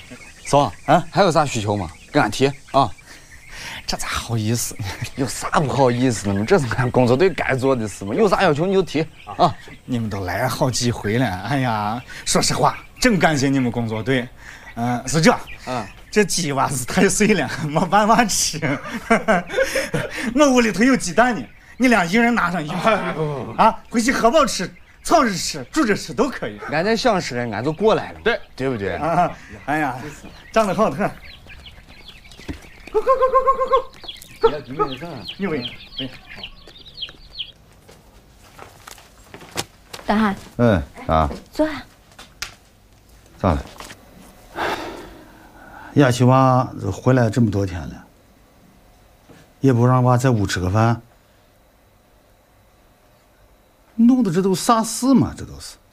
嫂啊，还有啥需求吗？跟俺提啊。 这咋好意思呢？ 有啥不好意思的吗？这是俺工作队该做的事嘛。有啥要求你就提啊。 你们都来好几回了，哎呀，说实话，真感谢你们工作队。是这，这鸡娃子太碎了，没办法吃。我屋里头有鸡蛋呢，你俩一人拿上一块啊，回去喝饱吃，炒着吃，煮着吃都可以。 俺在想吃了，俺就过来了，对不对？ 啊，哎呀，长得好特。go，你喂。 大汉。 坐。 咋了？雅琪娃回来这么多天了，也不让娃在屋吃个饭，弄的这都啥事嘛？这都是。